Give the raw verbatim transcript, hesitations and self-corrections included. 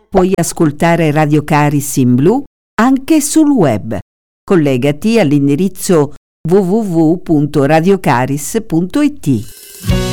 puoi ascoltare Radio Caris in blu anche sul web. Collegati all'indirizzo w w w punto radiocaris punto i t.